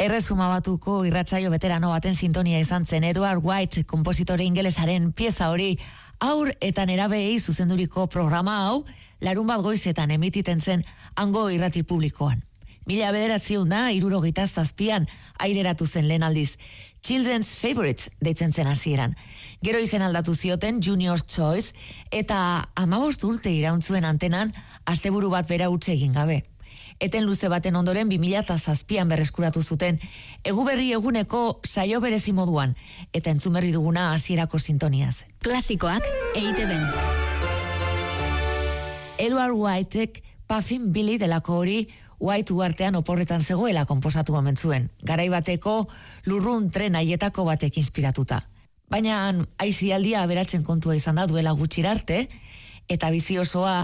Erresuma Batuko irratsaio veterano baten sintonia izan zen Edward White konpositore ingelesaren pieza hori haur eta nerabeei zuzenduriko programa hau larunbat goizetan emititen zen hango irrati publikoan. 1977an aireratu zen lehen aldiz. Children's Favorites deitzen zen hasieran. Gero izen aldatu zioten Junior's Choice eta 15 urte irauntzuen antenan asteburu bat bera utzi egin gabe. Eten luze baten ondoren 2007an berreskuratu zuten Eguberri eguneko saio berezi moduan eta entzun berri duguna hasierako sintoniaz. Klasikoak EITB-en. Edward Whitek Puffin Billy delako hori White uartean oporretan zegoela konposatu omen zuen. Garai bateko lurrun tren haietako batek inspiratuta. Baina aisialdia aberatzen kontua izan da duela gutxira arte eta bizi osoa